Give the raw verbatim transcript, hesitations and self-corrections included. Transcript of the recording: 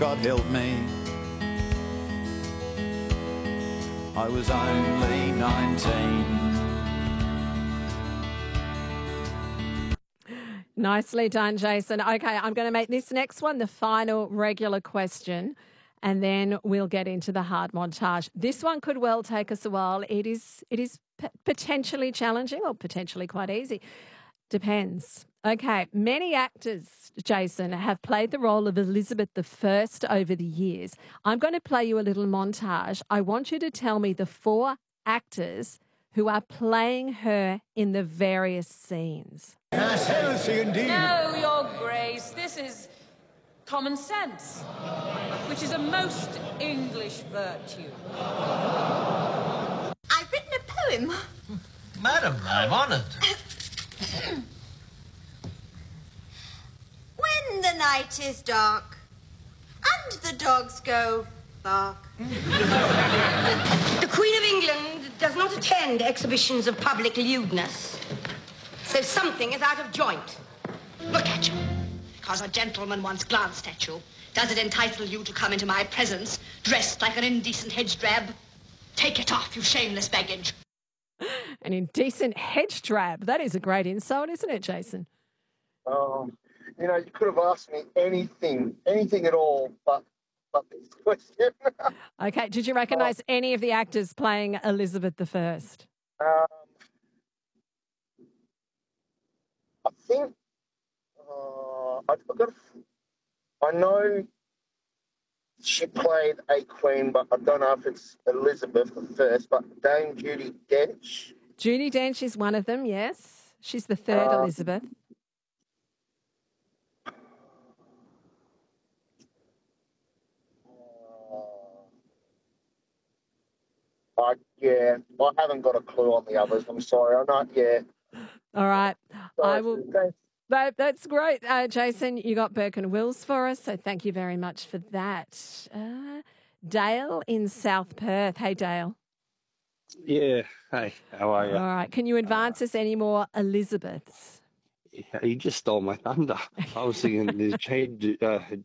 God help me, I was only nineteen. Nicely done, Jason. Okay, I'm going to make this next one the final regular question, and then we'll get into the hard montage. This one could well take us a while. It is, it is p- potentially challenging or potentially quite easy. Depends. Okay, many actors, Jason, have played the role of Elizabeth the First over the years. I'm going to play you a little montage. I want you to tell me the four actors who are playing her in the various scenes. Yes, heresy indeed. No, Your Grace, this is common sense, which is a most English virtue. I've written a poem. Madam, I'm honoured. When the night is dark and the dogs go bark. The Queen of England does not attend exhibitions of public lewdness. So something is out of joint. Look at you. Because a gentleman once glanced at you, does it entitle you to come into my presence dressed like an indecent hedge drab? Take it off, you shameless baggage. An indecent hedge drab. That is a great insult, isn't it, Jason? Um, you know, you could have asked me anything, anything at all, but but this question. Okay, did you recognise uh, any of the actors playing Elizabeth the First? Um, I think uh, I've got. I know she played a queen, but I don't know if it's Elizabeth the First. But Dame Judi Dench. Judi Dench is one of them. Yes, she's the third uh, Elizabeth. I, yeah, I haven't got a clue on the others. I'm sorry. I'm not, yeah. All right. Sorry, I will. That, that's great. Uh, Jason, you got Burke and Wills for us, so thank you very much for that. Uh, Dale in South Perth. Hey, Dale. Yeah. Hey, how are you? All right. Can you advance uh, us any more Elizabeths? You just stole my thunder. I was thinking there's Jane, uh,